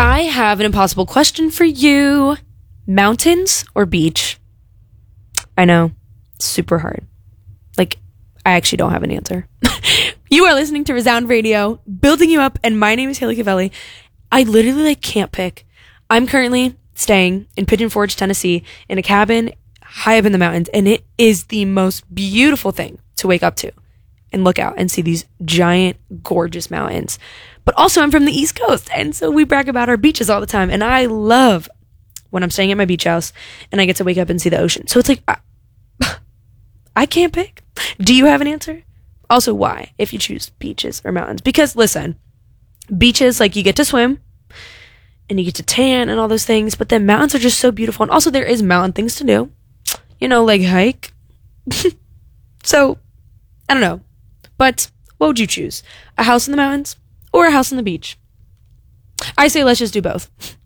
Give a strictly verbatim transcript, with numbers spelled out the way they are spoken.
I have an impossible question for you. Mountains or beach? I know. It's super hard. Like, I actually don't have an answer. You are listening to Resound Radio, building you up, and my name is Haley Cavelli. I literally like can't pick. I'm currently staying in Pigeon Forge, Tennessee, in a cabin high up in the mountains, and it is the most beautiful thing to wake up to and look out and see these giant, gorgeous mountains. But also, I'm from the East Coast, and so we brag about our beaches all the time, and I love when I'm staying at my beach house and I get to wake up and see the ocean. So it's like, I, I can't pick. Do you have an answer? Also, why, if you choose beaches or mountains? Because, listen, beaches, like, you get to swim, and you get to tan and all those things, but then mountains are just so beautiful, and also there is mountain things to do. You know, like hike. So, I don't know. But what would you choose? A house in the mountains or a house on the beach? I say let's just do both.